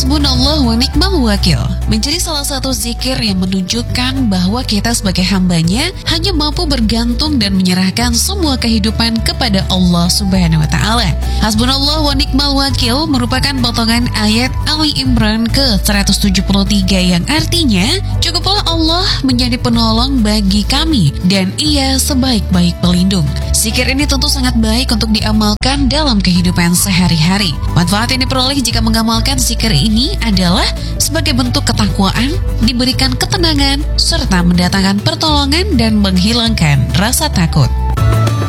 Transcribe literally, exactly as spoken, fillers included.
Hasbunallah wa ni'mal wakil menjadi salah satu zikir yang menunjukkan bahwa kita sebagai hambanya hanya mampu bergantung dan menyerahkan semua kehidupan kepada Allah Subhanahu wa Ta'ala. Hasbunallah wa ni'mal wakil merupakan potongan ayat Ali Imran ke seratus tujuh puluh tiga yang artinya, cukuplah Allah menjadi penolong bagi kami dan Ia sebaik-baik pelindung. Zikir ini tentu sangat baik untuk diamalkan dalam kehidupan sehari-hari. Manfaat yang diperoleh jika mengamalkan zikir ini adalah sebagai bentuk ketakwaan, diberikan ketenangan, serta mendatangkan pertolongan dan menghilangkan rasa takut.